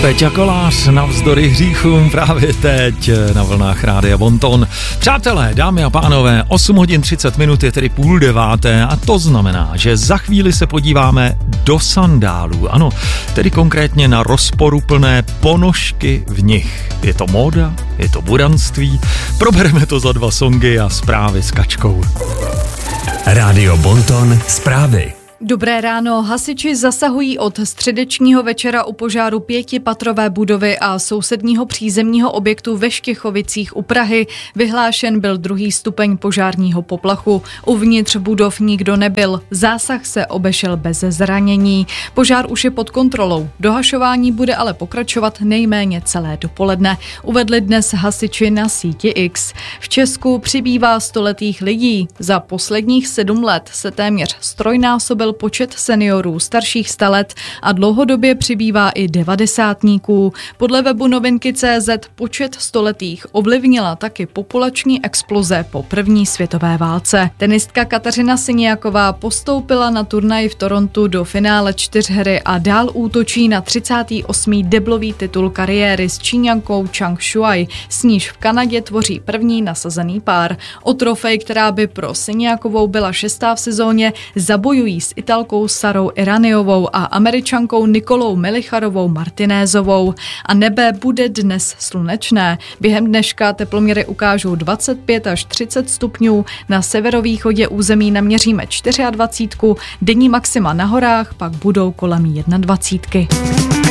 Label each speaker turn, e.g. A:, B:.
A: Péťa Kolář navzdory hříchům právě teď na vlnách Rádia Bonton. Přátelé, dámy a pánové, 8 hodin 30 minut je tedy 8:30 a to znamená, že za chvíli se podíváme do sandálů. Ano, tedy konkrétně na rozporuplné ponožky v nich. Je to móda, je to buranství, probereme to za 2 songy a zprávy s Kačkou.
B: Rádio Bonton, zprávy.
C: Dobré ráno, hasiči zasahují od středečního večera u požáru 5patrové budovy a sousedního přízemního objektu ve Štěchovicích u Prahy. Vyhlášen byl 2. stupeň požárního poplachu. Uvnitř budov nikdo nebyl, zásah se obešel bez zranění. Požár už je pod kontrolou, dohašování bude ale pokračovat nejméně celé dopoledne, uvedli dnes hasiči na síti X. V Česku přibývá stoletých lidí. Za posledních 7 let se téměř ztrojnásobil počet seniorů starších 100 let a dlouhodobě přibývá i 90tníků. Podle webu Novinky.cz počet stoletých ovlivnila taky populační exploze po první světové válce. Tenistka Kateřina Siniaková postoupila na turnaj v Torontu do finále 4hry a dál útočí na 38. deblový titul kariéry s Číňankou Zhang Shuai, s níž v Kanadě tvoří první nasazený pár. O trofej, která by pro Siniakovou byla 6. v sezóně, zabojují s Italkou Sarou Iraniovou a Američankou Nikolou Melicharovou Martinézovou. A nebe bude dnes slunečné. Během dneška teploměry ukážou 25 až 30 stupňů, na severovýchodě území naměříme 24, denní maxima na horách pak budou kolem 21.